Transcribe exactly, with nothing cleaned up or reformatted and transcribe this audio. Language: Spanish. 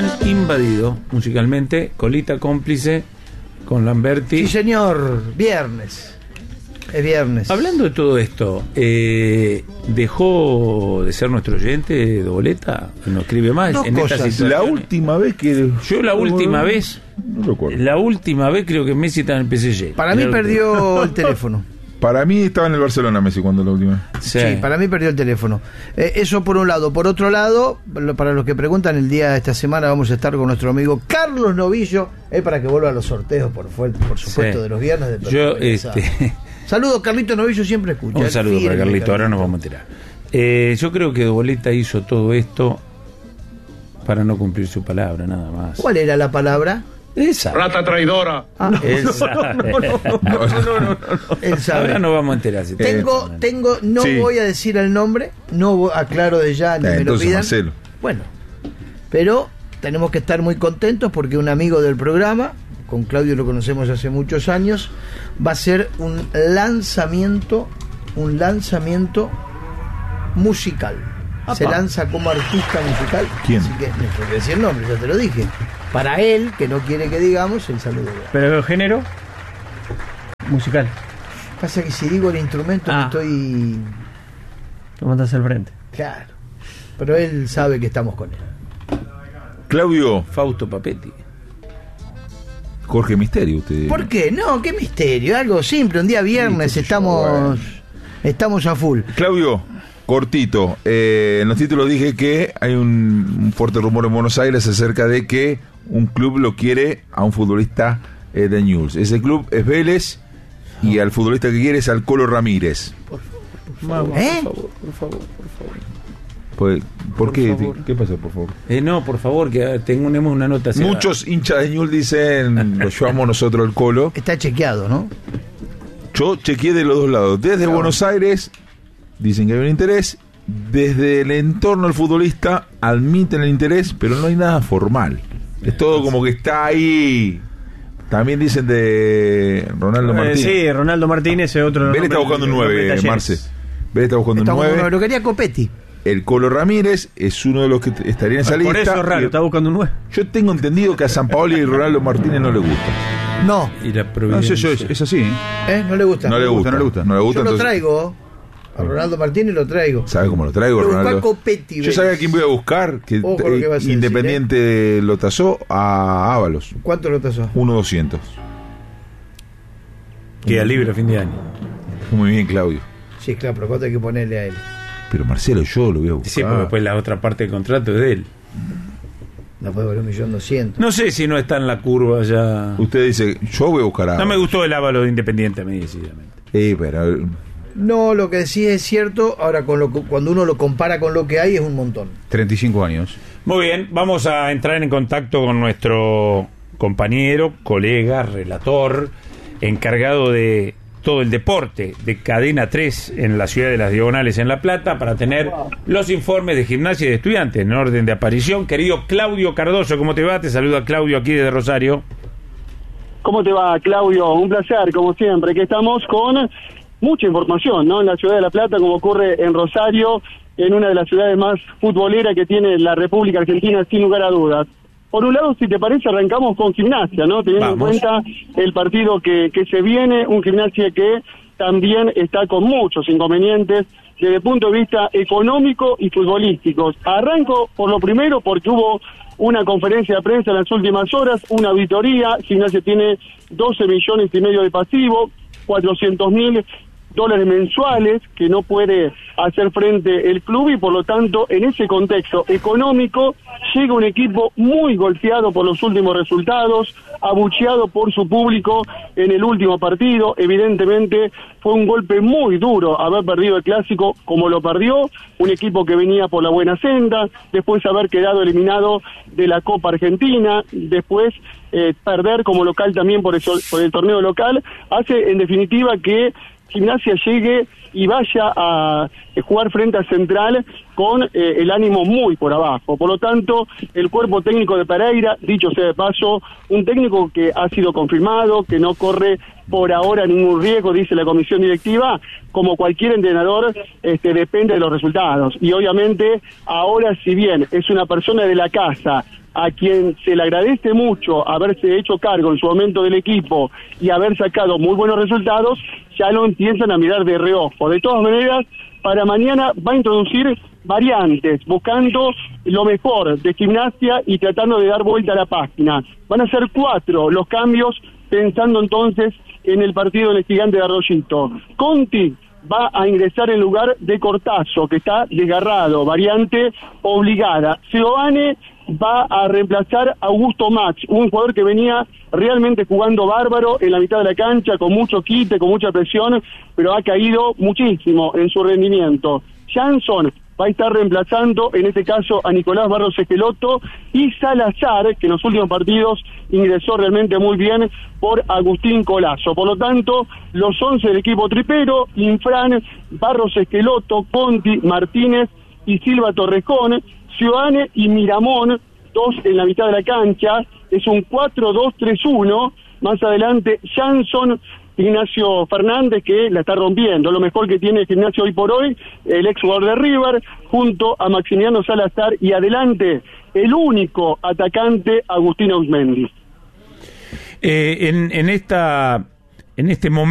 han invadido musicalmente. Colita cómplice con Lamberti. Sí, señor. Viernes. Es viernes. Hablando de todo esto, eh, ¿dejó de ser nuestro oyente Doboleta? ¿No escribe más? Dos en esta cosas. situación? La última vez que... Yo la última vez... No recuerdo. La última vez creo que Messi estaba en el P S G. Para mí Era perdió el teléfono. Para mí estaba en el Barcelona Messi cuando la última. Sí. Sí, para mí perdió el teléfono. Eh, eso por un lado. Por otro lado, lo- para los que preguntan, el día de esta semana vamos a estar con nuestro amigo Carlos Novillo, eh, para que vuelva a los sorteos, por, fuerte, por supuesto, Sí. de los viernes. De Yo, Perfecto. este... Saludos, Carlito Novillo, siempre escucha. Un el saludo firme, para Carlito, ahora nos vamos a enterar. Eh, yo creo que Doboleta hizo todo esto para no cumplir su palabra, nada más. ¿Cuál era la palabra? Esa. Rata traidora. Ah, Él sabe. él sabe. Ahora nos vamos a enterar. Si Tengo, te- tengo, no Sí. voy a decir el nombre, no voy- aclaro de ya, ni Eh, me lo entonces, pidan. Marcelo. Bueno, pero tenemos que estar muy contentos porque un amigo del programa, con Claudio lo conocemos hace muchos años, va a ser un lanzamiento, un lanzamiento musical. Se lanza como artista musical. ¿Quién? Así que no tengo que decir el nombre, ya te lo dije. Para él, que no quiere que digamos, el saludo. Pero género musical. Pasa que si digo el instrumento Ah. me estoy... Lo mandas al frente. Claro. Pero él sabe que estamos con él. Claudio, Fausto Papetti. Jorge Misterio, usted. ¿Por qué? No, qué misterio, algo simple. Un día viernes Sí, qué sé yo, estamos bueno. estamos a full. Claudio, cortito. Eh, en los títulos dije que hay un, un fuerte rumor en Buenos Aires acerca de que un club lo quiere a un futbolista eh, de Newell's. Ese club es Vélez y al futbolista que quiere es al Colo Ramírez. ¿Eh? Por favor, por favor. Pues, ¿Por, Por qué? favor. ¿Qué pasa, por favor? Eh, no, por favor, que tenemos una nota. cerrada. Muchos hinchas de Newell's dicen, lo llevamos nosotros al Colo. Está chequeado, ¿no? Yo chequeé de los dos lados. Desde Claro. Buenos Aires dicen que hay un interés. Desde el entorno del futbolista admiten el interés, pero no hay nada formal. Es todo como que está ahí. También dicen de Ronaldo Eh, Martínez. sí, Ronaldo Martínez es otro. Vélez está nombre buscando un de- nueve, de Talleres. Marce. Vélez está buscando un Estamos con uno, nueve. lo quería Copetti. El Colo Ramírez es uno de los que t- estaría en esa Por lista. eso es raro, Y está buscando un nueve. yo tengo entendido que a San Paoli y Ronaldo Martínez no le gusta. No, Y la No, providencia. eso, eso es, es así. ¿eh? ¿eh? No le gusta. No le gusta, no le gusta. No le gusta, Yo lo entonces- traigo. A Ronaldo Martínez lo traigo. ¿Sabe cómo lo traigo, Lo buscó Ronaldo? a Copetti, Yo Vélez. sabía a quién voy a buscar, que Ojo lo que vas a decir, Independiente lo tasó a Ábalos, ¿Cuánto lo tasó? uno doscientos. Queda libre a fin de año. Muy bien, Claudio. Sí, claro, pero ¿cuánto hay que ponerle a él? Pero Marcelo, yo lo voy a buscar. Sí, porque después la otra parte del contrato es de él. No puede valer un millón doscientos. No sé si no está en la curva ya. Usted dice, yo voy a buscar a No me Ábalos. gustó el Ávalo de Independiente a mí, decididamente. Eh, pero No, lo que sí es cierto, ahora con lo que- cuando uno lo compara con lo que hay es un montón. treinta y cinco años. Muy bien, vamos a entrar en contacto con nuestro compañero, colega, relator, encargado de todo el deporte de Cadena tres en la ciudad de Las Diagonales, en La Plata, para tener los informes de Gimnasia y de Estudiantes en orden de aparición. Querido Claudio Cardoso, ¿cómo te va? Te saluda Claudio aquí desde Rosario. ¿Cómo te va, Claudio? Un placer, como siempre, que estamos con mucha información, ¿no? En la ciudad de La Plata, como ocurre en Rosario, en una de las ciudades más futboleras que tiene la República Argentina, sin lugar a dudas. Por un lado, si te parece, arrancamos con Gimnasia, ¿no? Teniendo Vamos. en cuenta el partido que, que se viene, un Gimnasia que también está con muchos inconvenientes desde el punto de vista económico y futbolístico. Arranco por lo primero porque hubo una conferencia de prensa en las últimas horas, una auditoría. Gimnasia tiene doce millones y medio de pasivo, cuatrocientos mil dólares mensuales que no puede hacer frente el club, y por lo tanto en ese contexto económico llega un equipo muy golpeado por los últimos resultados, abucheado por su público en el último partido. Evidentemente fue un golpe muy duro haber perdido el clásico como lo perdió, un equipo que venía por la buena senda, después haber quedado eliminado de la Copa Argentina, después eh, perder como local también por el, por el torneo local, hace en definitiva que Gimnasia llegue y vaya a jugar frente a Central con eh, el ánimo muy por abajo. Por lo tanto, el cuerpo técnico de Pereira, dicho sea de paso, un técnico que ha sido confirmado, que no corre por ahora ningún riesgo, dice la comisión directiva, como cualquier entrenador, este, depende de los resultados. Y obviamente, ahora si bien es una persona de la casa, a quien se le agradece mucho haberse hecho cargo en su momento del equipo y haber sacado muy buenos resultados, ya lo empiezan a mirar de reojo. De todas maneras, para mañana va a introducir variantes, buscando lo mejor de Gimnasia y tratando de dar vuelta a la página. Van a ser cuatro los cambios, pensando entonces en el partido del Gigante de Arroyito. Conti va a ingresar en lugar de Cortazo, que está desgarrado, variante obligada. Seoane va a reemplazar a Augusto Max, un jugador que venía realmente jugando bárbaro en la mitad de la cancha, con mucho quite, con mucha presión, pero ha caído muchísimo en su rendimiento. Jansson va a estar reemplazando, en este caso, a Nicolás Barros Esqueloto, y Salazar, que en los últimos partidos ingresó realmente muy bien, por Agustín Colazo. Por lo tanto, los once del equipo tripero: Infran, Barros Esqueloto, Conti, Martínez y Silva Torrejón, Seoane y Miramón, dos en la mitad de la cancha. Es un cuatro dos tres uno. Más adelante, Jansson, Ignacio Fernández, que la está rompiendo, lo mejor que tiene Gimnasia hoy por hoy, el ex jugador de River, junto a Maximiliano Salazar, y adelante el único atacante, Agustín Ausmendi. Eh, en, en esta en este momento